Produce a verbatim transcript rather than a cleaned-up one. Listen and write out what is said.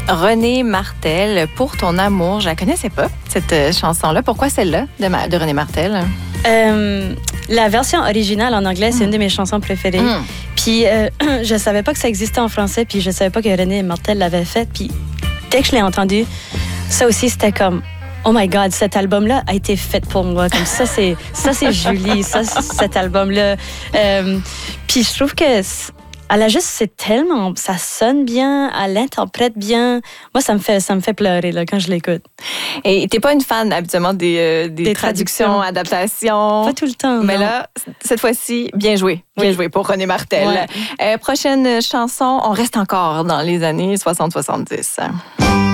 René Martel, Pour ton amour. Je la connaissais pas, cette euh, chanson-là. Pourquoi celle-là de, Ma- de René Martel? Euh, la version originale en anglais, c'est mm. une de mes chansons préférées. Mm. Puis euh, je savais pas que ça existait en français, puis je savais pas que René Martel l'avait faite. Puis dès que je l'ai entendue, ça aussi, c'était comme... Oh my God, cet album-là a été fait pour moi. Comme ça, c'est ça, c'est Julie, ça, c'est cet album-là. Euh, puis je trouve que elle a juste, c'est tellement, ça sonne bien, elle l'interprète bien. Moi, ça me fait, ça me fait pleurer là quand je l'écoute. Et t'es pas une fan habituellement des, euh, des, des traductions, traductions, adaptations. Pas tout le temps. Mais non. là, cette fois-ci, bien joué, bien oui. joué pour René Martel. Ouais. Euh, prochaine chanson, on reste encore dans les années soixante soixante-dix.